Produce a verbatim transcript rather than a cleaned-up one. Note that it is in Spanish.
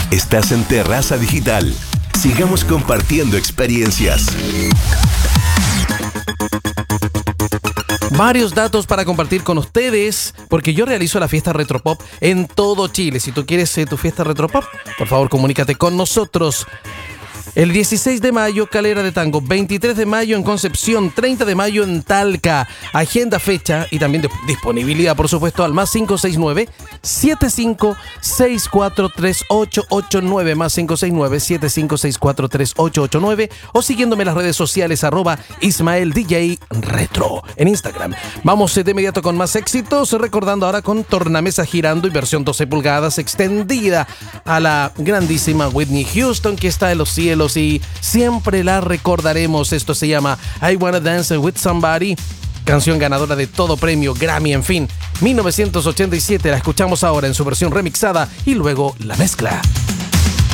Estás en Terraza Digital. Sigamos compartiendo experiencias. Varios datos para compartir con ustedes, porque yo realizo la fiesta Retropop en todo Chile. Si tú quieres eh, tu fiesta Retropop, por favor comunícate con nosotros. El dieciséis de mayo, Calera de Tango. veintitrés de mayo en Concepción. treinta de mayo en Talca. Agenda, fecha y también disponibilidad, por supuesto, al más cinco seis nueve, siete cinco seis cuatro tres ocho ocho nueve. Más cinco seis nueve, siete cinco seis cuatro tres ocho ocho nueve. O siguiéndome en las redes sociales, arroba Ismael D J Retro en Instagram. Vamos de inmediato con más éxitos. Recordando ahora con tornamesa girando y versión doce pulgadas extendida a la grandísima Whitney Houston, que está en los cielos y siempre la recordaremos. Esto se llama I Wanna Dance With Somebody, canción ganadora de todo premio Grammy, en fin, mil novecientos ochenta y siete. La escuchamos ahora en su versión remixada y luego la mezcla.